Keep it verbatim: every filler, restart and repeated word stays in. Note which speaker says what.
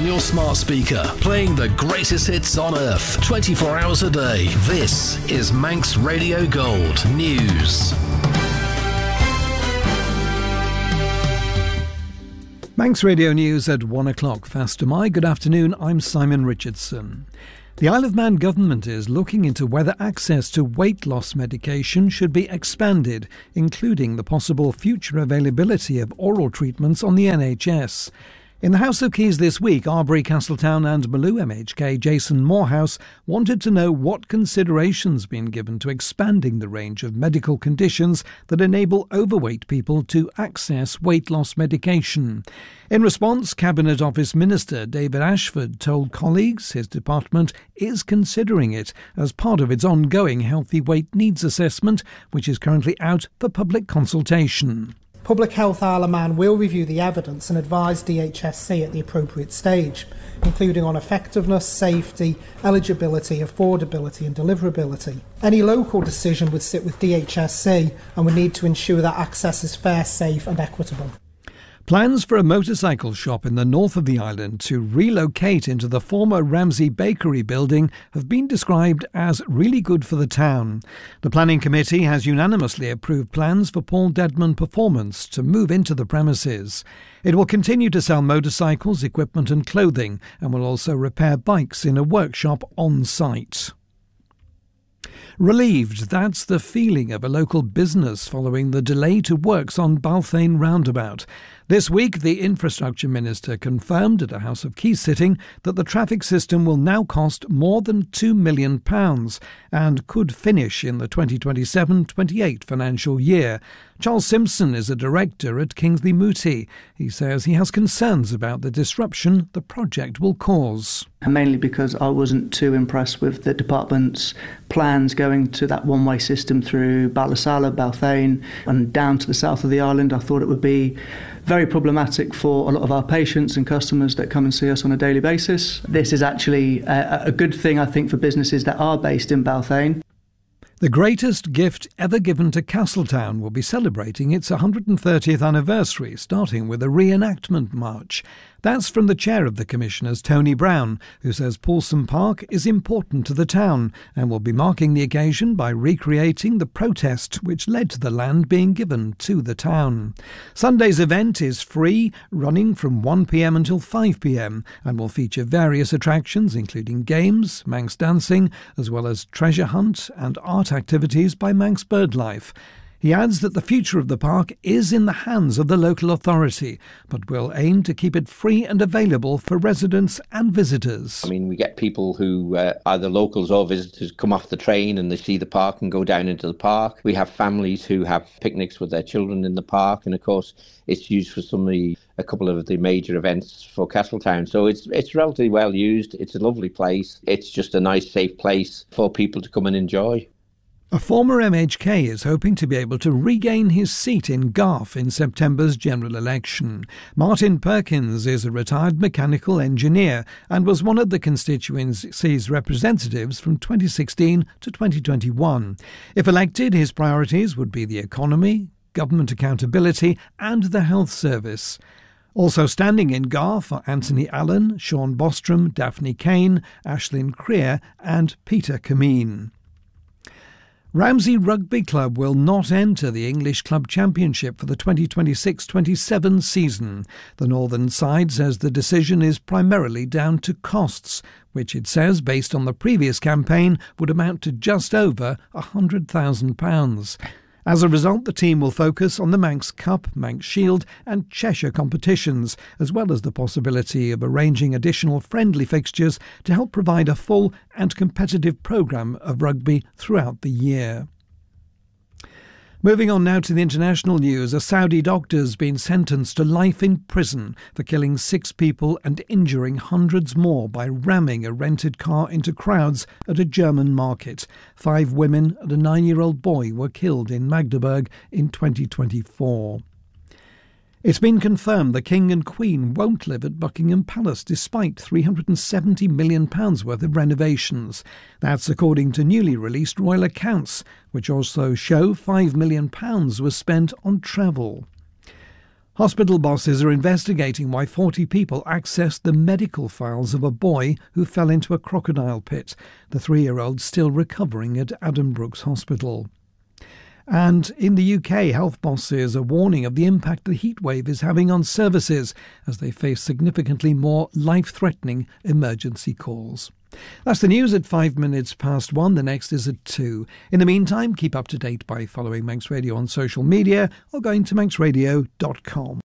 Speaker 1: your smart speaker, playing the greatest hits on earth, twenty-four hours a day. This is Manx Radio Gold News.
Speaker 2: Manx Radio News at one o'clock. Faster my. Good afternoon, I'm Simon Richardson. The Isle of Man government is looking into whether access to weight loss medication should be expanded, including the possible future availability of oral treatments on the N H S. In the House of Keys this week, Arbury, Castletown and Maloo M H K Jason Morehouse wanted to know what considerations been given to expanding the range of medical conditions that enable overweight people to access weight loss medication. In response, Cabinet Office Minister David Ashford told colleagues his department is considering it as part of its ongoing Healthy Weight Needs Assessment, which is currently out for public consultation.
Speaker 3: Public Health Isle of Man will review the evidence and advise D H S C at the appropriate stage, including on effectiveness, safety, eligibility, affordability and deliverability. Any local decision would sit with D H S C and would need to ensure that access is fair, safe and equitable.
Speaker 2: Plans for a motorcycle shop in the north of the island to relocate into the former Ramsey Bakery building have been described as really good for the town. The planning committee has unanimously approved plans for Paul Dedman Performance to move into the premises. It will continue to sell motorcycles, equipment and clothing, and will also repair bikes in a workshop on site. Relieved, that's the feeling of a local business following the delay to works on Balthain roundabout. This week, the Infrastructure Minister confirmed at a House of Keys sitting that the traffic system will now cost more than two million pounds and could finish in the twenty twenty-seven twenty-eight financial year. Charles Simpson is a director at Kingsley Mooti. He says he has concerns about the disruption the project will cause.
Speaker 4: Mainly because I wasn't too impressed with the department's plans going to that one-way system through Ballasalla, Balthain and down to the south of the island. I thought it would be very problematic for a lot of our patients and customers that come and see us on a daily basis. This is actually a, a good thing, I think, for businesses that are based in Balthain.
Speaker 2: The greatest gift ever given to Castletown will be celebrating its one hundred thirtieth anniversary, starting with a reenactment march. That's from the chair of the Commissioners, Tony Brown, who says Paulson Park is important to the town and will be marking the occasion by recreating the protest which led to the land being given to the town. Sunday's event is free, running from one p m until five p m and will feature various attractions including games, Manx dancing, as well as treasure hunt and art activities by Manx BirdLife. He adds that the future of the park is in the hands of the local authority, but will aim to keep it free and available for residents and visitors.
Speaker 5: I mean, we get people who, uh, either locals or visitors, come off the train and they see the park and go down into the park. We have families who have picnics with their children in the park, and of course it's used for some of the, a couple of the major events for Castletown. So it's it's relatively well used. It's a lovely place. It's just a nice, safe place for people to come and enjoy.
Speaker 2: A former M H K is hoping to be able to regain his seat in Garth in September's general election. Martin Perkins is a retired mechanical engineer and was one of the constituency's representatives from twenty sixteen to twenty twenty-one. If elected, his priorities would be the economy, government accountability and the health service. Also standing in Garth are Anthony Allen, Sean Bostrom, Daphne Kane, Aislinn Creer and Peter Cameen. Ramsey Rugby Club will not enter the English Club Championship for the twenty twenty-six twenty-seven season. The northern side says the decision is primarily down to costs, which it says, based on the previous campaign, would amount to just over one hundred thousand pounds. As a result, the team will focus on the Manx Cup, Manx Shield and Cheshire competitions, as well as the possibility of arranging additional friendly fixtures to help provide a full and competitive programme of rugby throughout the year. Moving on now to the international news, a Saudi doctor has been sentenced to life in prison for killing six people and injuring hundreds more by ramming a rented car into crowds at a German market. Five women and a nine-year-old boy were killed in Magdeburg in twenty twenty-four. It's been confirmed the King and Queen won't live at Buckingham Palace despite three hundred seventy million pounds worth of renovations. That's according to newly released royal accounts, which also show five million pounds was spent on travel. Hospital bosses are investigating why forty people accessed the medical files of a boy who fell into a crocodile pit. The three-year-old still recovering at Addenbrooke's Hospital. And in the U K, health bosses are warning of the impact the heatwave is having on services as they face significantly more life-threatening emergency calls. That's the news at five minutes past one. The next is at two. In the meantime, keep up to date by following Manx Radio on social media or going to manx radio dot com.